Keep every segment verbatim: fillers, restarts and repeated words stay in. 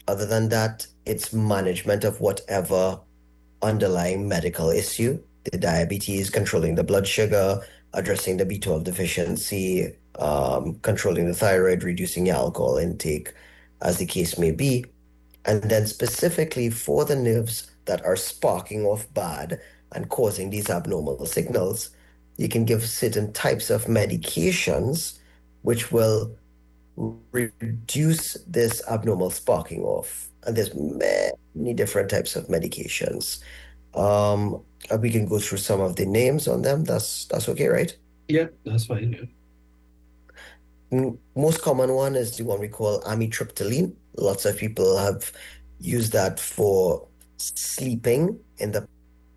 Other than that, it's management of whatever underlying medical issue, the diabetes, controlling the blood sugar, addressing the B twelve deficiency, um, controlling the thyroid, reducing your alcohol intake, as the case may be. And then specifically for the nerves that are sparking off bad and causing these abnormal signals, you can give certain types of medications which will reduce this abnormal sparking off. And there's many different types of medications. Um, uh, we can go through some of the names on them. That's that's okay, right? Yeah, that's fine. Yeah. Mm, Most common one is the one we call amitriptyline. Lots of people have used that for sleeping. In the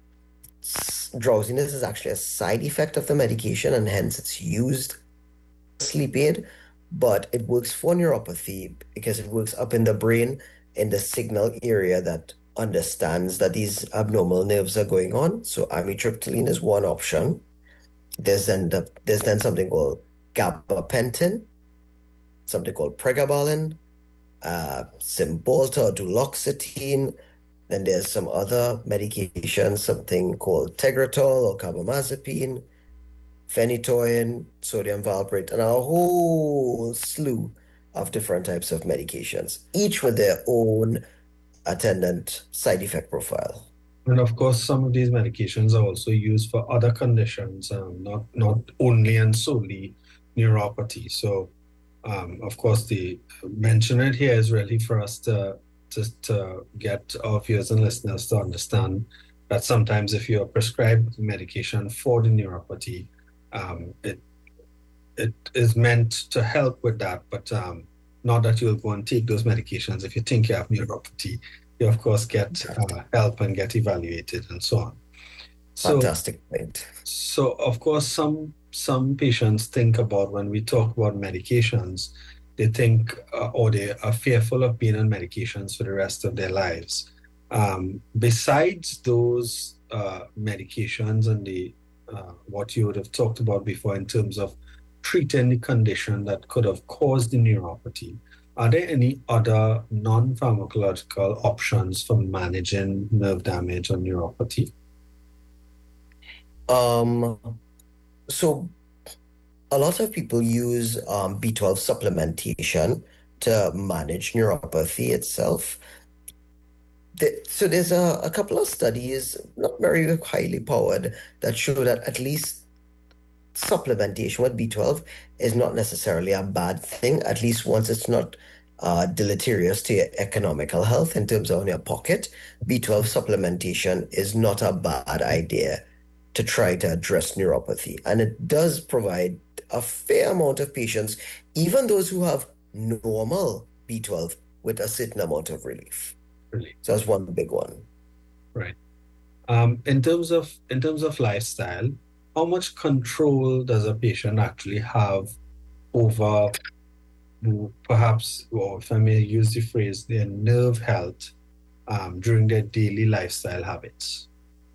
s- drowsiness is actually a side effect of the medication, and hence it's used sleep aid, but it works for neuropathy because it works up in the brain in the signal area that understands that these abnormal nerves are going on. So amitriptyline is one option. There's then the, there's then something called gabapentin, something called pregabalin, uh, Cymbalta or duloxetine. Then there's some other medications, something called Tegretol or carbamazepine, phenytoin, sodium valproate, and a whole slew of different types of medications, each with their own attendant side effect profile. And of course, some of these medications are also used for other conditions, um, not not only and solely neuropathy. So, um, of course, the mention it here is really for us to, to to get our viewers and listeners to understand that sometimes if you're prescribed medication for the neuropathy, um, it it is meant to help with that, but um, not that you'll go and take those medications if you think you have neuropathy. You, of course, get uh, help and get evaluated and so on. So, Fantastic point. so of course, some some patients think about when we talk about medications, they think uh, or they are fearful of being on medications for the rest of their lives. Um, besides those uh, medications and the uh, what you would have talked about before in terms of treating the condition that could have caused the neuropathy, are there any other non-pharmacological options for managing nerve damage or neuropathy? Um, so a lot of people use um, B twelve supplementation to manage neuropathy itself. The- so there's a, a couple of studies, not very highly powered, that show that at least supplementation with B twelve is not necessarily a bad thing, at least once it's not uh, deleterious to your economical health in terms of your pocket. B twelve supplementation is not a bad idea to try to address neuropathy. And it does provide a fair amount of patients, even those who have normal B twelve, with a certain amount of relief. Really? So that's one big one. Right. Um, in terms of in terms of lifestyle, how much control does a patient actually have over mm, perhaps, or if I may use the phrase, their nerve health um, during their daily lifestyle habits?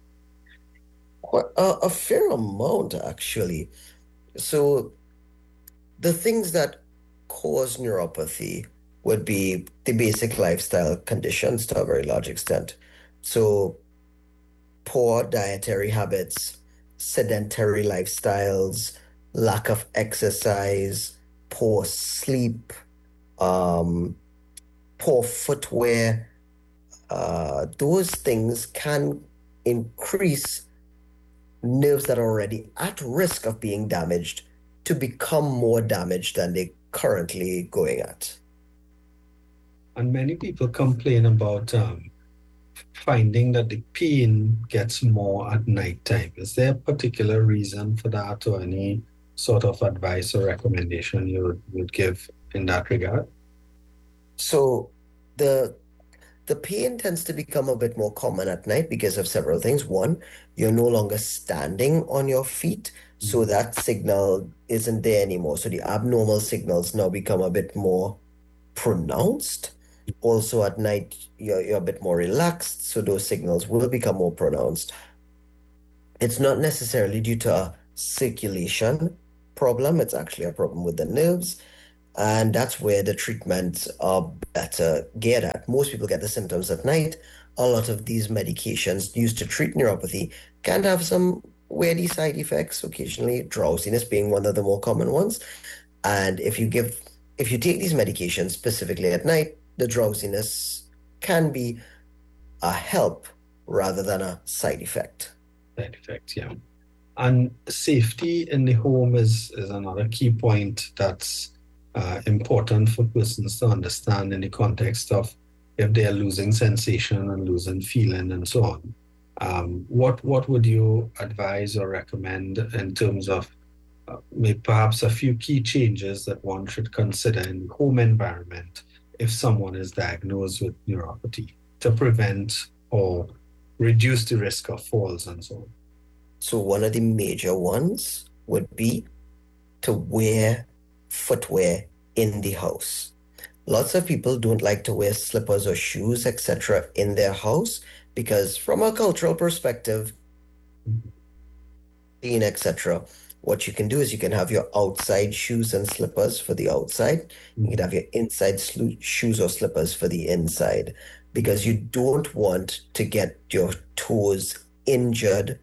Quite a, a fair amount, actually. So the things that cause neuropathy would be the basic lifestyle conditions to a very large extent. So, poor dietary habits, sedentary lifestyles, lack of exercise, poor sleep, um, poor footwear, uh, those things can increase nerves that are already at risk of being damaged to become more damaged than they currently going at. And many people complain about um, finding that the pain gets more at nighttime. Is there a particular reason for that, or any sort of advice or recommendation you would, would give in that regard? So the the pain tends to become a bit more common at night because of several things. One, you're no longer standing on your feet, so Mhm. that signal isn't there anymore. So the abnormal signals now become a bit more pronounced. Also at night, you're, you're a bit more relaxed, so those signals will become more pronounced. It's not necessarily due to a circulation problem, it's actually a problem with the nerves. And that's where the treatments are better geared at. Most people get the symptoms at night. A lot of these medications used to treat neuropathy can have some weirdy side effects, occasionally drowsiness being one of the more common ones. And if you give, if you take these medications specifically at night, the drowsiness can be a help rather than a side effect. Side effect, yeah. And safety in the home is, is another key point that's uh, important for persons to understand in the context of if they are losing sensation and losing feeling and so on. Um, what what would you advise or recommend in terms of uh, maybe perhaps a few key changes that one should consider in the home environment if someone is diagnosed with neuropathy to prevent or reduce the risk of falls and so on? So one of the major ones would be to wear footwear in the house. Lots of people don't like to wear slippers or shoes, et cetera, in their house because, from a cultural perspective, et cetera, what you can do is you can have your outside shoes and slippers for the outside. You can have your inside slu- shoes or slippers for the inside because you don't want to get your toes injured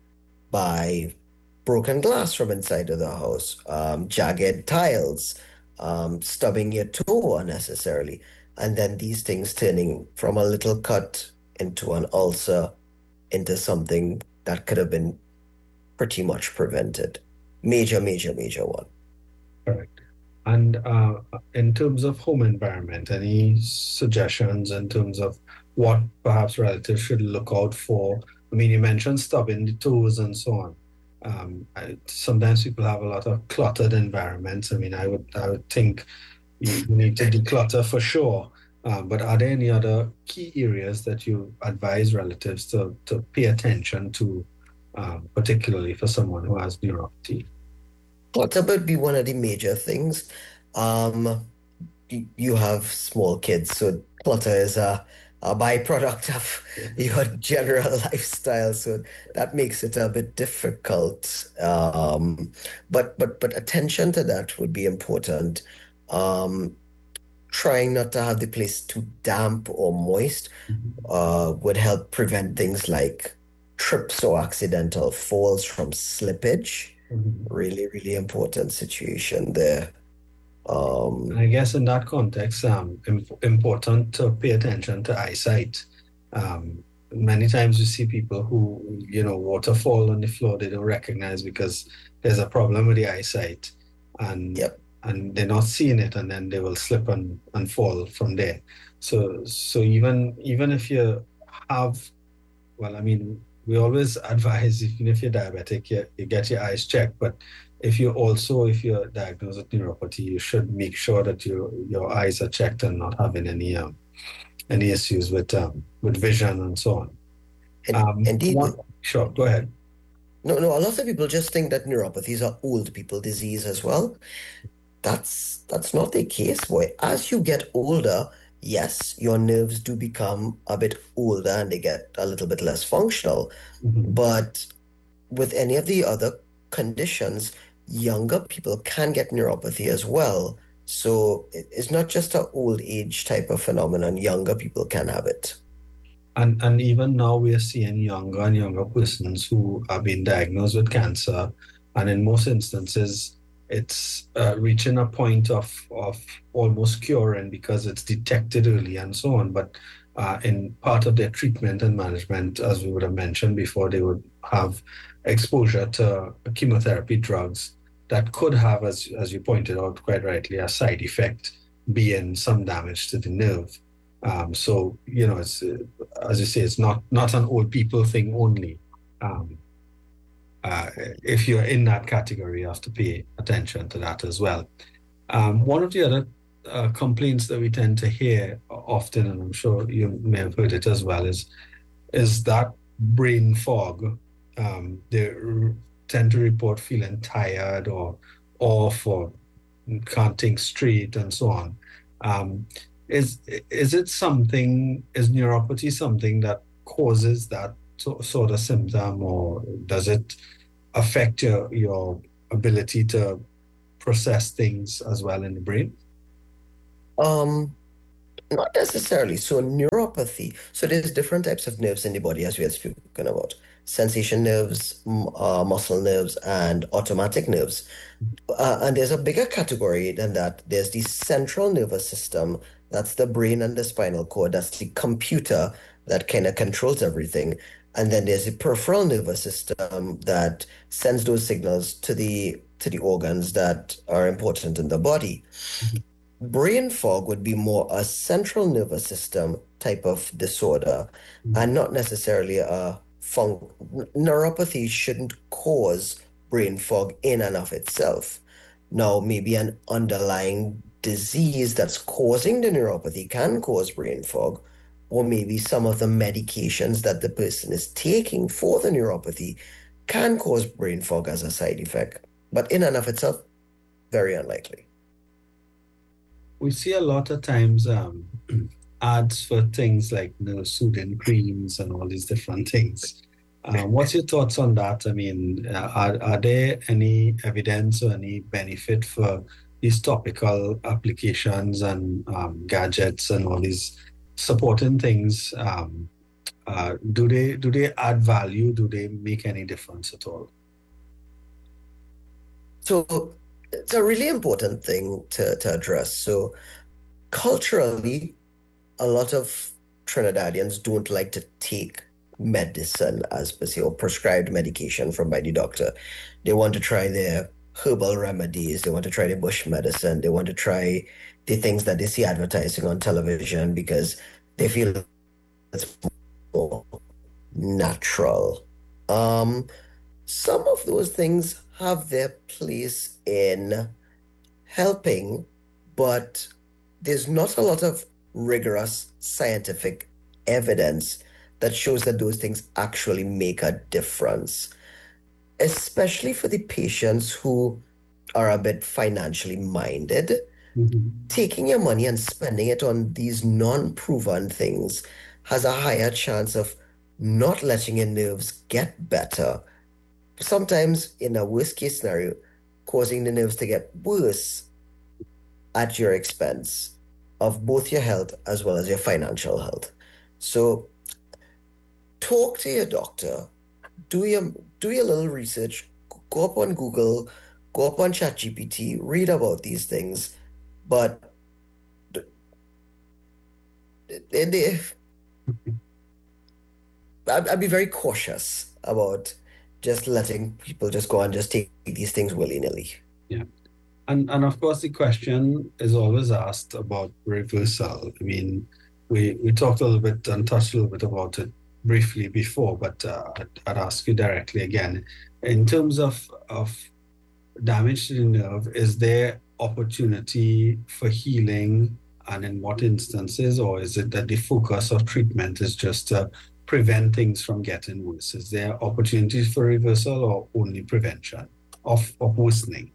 by broken glass from inside of the house, um, jagged tiles, um, stubbing your toe unnecessarily, and then these things turning from a little cut into an ulcer into something that could have been pretty much prevented. Major, major, major one. Correct. And uh, in terms of home environment, any suggestions in terms of what perhaps relatives should look out for? I mean, you mentioned stubbing the toes and so on. Um, I, sometimes people have a lot of cluttered environments. I mean, I would I would think you, you need to declutter for sure. Um, but are there any other key areas that you advise relatives to, to pay attention to, um, particularly for someone who has neuropathy? Clutter would be one of the major things. Um, you, you have small kids, so clutter is a, a byproduct of your general lifestyle, so that makes it a bit difficult. Um, but but but attention to that would be important. Um, trying not to have the place too damp or moist Mhm. uh, would help prevent things like trips or accidental falls from slippage. Mhm. Really, really important situation there. And Um, I guess in that context, um, im important to pay attention to eyesight. Um, many times you see people who, you know, waterfall on the floor, they don't recognize because there's a problem with the eyesight, and yep. and they're not seeing it, and then they will slip and, and fall from there. So so even even if you have, well, I mean, we always advise, even if you're diabetic, you, you get your eyes checked. But if you also, if you're diagnosed with neuropathy, you should make sure that your your eyes are checked and not having any um, any issues with um, with vision and so on. And Um, indeed, one, sure, go ahead. no, no, a lot of people just think that neuropathies are old people disease as well. That's that's not the case, boy. As you get older, yes, your nerves do become a bit older and they get a little bit less functional. Mhm. But with any of the other conditions, younger people can get neuropathy as well. So it- it's not just a old age type of phenomenon. Younger people can have it. And and even now we are seeing younger and younger persons who are being diagnosed with cancer, and in most instances, it's uh, reaching a point of of almost curing because it's detected early and so on. But uh, in part of their treatment and management, as we would have mentioned before, they would have exposure to chemotherapy drugs that could have, as as you pointed out quite rightly, a side effect being some damage to the nerve. Um, so you know, it's uh, as you say, it's not not an old people thing only. Um, uh, if you're in that category, you have to pay attention to that as well. Um, one of the other uh, complaints that we tend to hear often, and I'm sure you may have heard it as well, is is that brain fog. Um, they r- tend to report feeling tired or off or can't think straight and so on. Um, is is it something, is neuropathy something that causes that so, sort of symptom, or does it affect your your ability to process things as well in the brain? Um, Not necessarily. So neuropathy. So there's different types of nerves in the body, as we had spoken about. Sensation nerves, m- uh, muscle nerves, and automatic nerves. Uh, and there's a bigger category than that. There's the central nervous system. That's the brain and the spinal cord. That's the computer that kind of controls everything. And then there's the peripheral nervous system that sends those signals to the to the organs that are important in the body. Mhm. Brain fog would be more a central nervous system type of disorder Mhm. and not necessarily a fun neuropathy shouldn't cause brain fog in and of itself. Now, maybe an underlying disease that's causing the neuropathy can cause brain fog, or maybe some of the medications that the person is taking for the neuropathy can cause brain fog as a side effect. But in and of itself, very unlikely. We see a lot of times um, ads for things like you know, soothing creams and all these different things. Um, what's your thoughts on that? I mean, uh, are, are there any evidence or any benefit for these topical applications and um, gadgets and all these supporting things? Um, uh, do they do they add value? Do they make any difference at all? So it's a really important thing to, to address. So culturally, a lot of Trinidadians don't like to take medicine as per se or prescribed medication from by the doctor. They want to try their herbal remedies, they want to try their bush medicine, they want to try the things that they see advertising on television because they feel it's more natural. Um, some of those things have their place in helping, but there's not a lot of rigorous scientific evidence that shows that those things actually make a difference, especially for the patients who are a bit financially minded. Mhm. Taking your money and spending it on these non-proven things has a higher chance of not letting your nerves get better. Sometimes, in a worst case scenario, causing the nerves to get worse at your expense of both your health as well as your financial health. So talk to your doctor, do your do your little research, go up on Google, go up on ChatGPT, read about these things, but they, they, I'd, I'd be very cautious about just letting people just go and just take these things willy-nilly. Yeah. And and of course the question is always asked about reversal. I mean, we we talked a little bit and touched a little bit about it briefly before, but uh, I'd, I'd ask you directly again. In terms of of damage to the nerve, is there opportunity for healing, and in what instances, or is it that the focus of treatment is just to prevent things from getting worse? Is there opportunities for reversal or only prevention of, of worsening?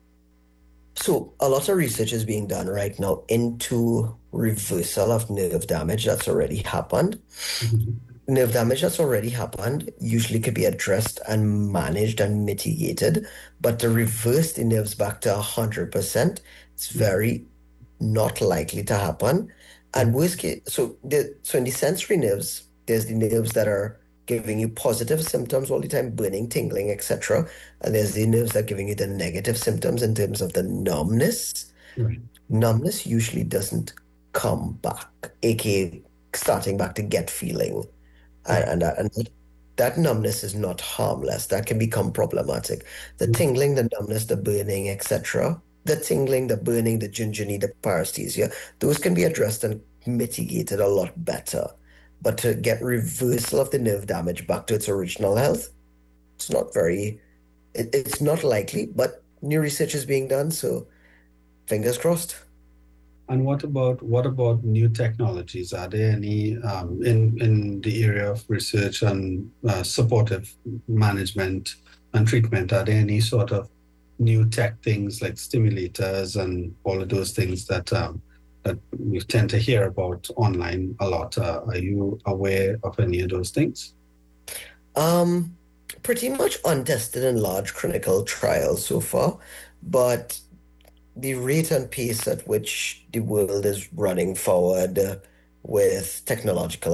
So a lot of research is being done right now into reversal of nerve damage that's already happened. Mhm. Nerve damage that's already happened usually could be addressed and managed and mitigated, but to reverse the nerves back to one hundred percent, it's very not likely to happen. And Mhm. worst case, so the so in the sensory nerves, there's the nerves that are giving you positive symptoms all the time, burning, tingling, et cetera. And there's the nerves that are giving you the negative symptoms in terms of the numbness. Right. Numbness usually doesn't come back, aka starting back to get feeling. And, Right. and, that, and that numbness is not harmless. That can become problematic. The Mhm. tingling, the numbness, the burning, et cetera. The tingling, the burning, the gingiva, the paresthesia, those can be addressed and mitigated a lot better. But to get reversal of the nerve damage back to its original health, it's not very, it, it's not likely, but new research is being done, so fingers crossed. And what about what about new technologies? Are there any um, in in the area of research and uh, supportive management and treatment? Are there any sort of new tech things like stimulators and all of those things that um, that we tend to hear about online a lot? Uh, are you aware of any of those things? Um, Pretty much untested in large clinical trials so far, but the rate and pace at which the world is running forward uh, with technological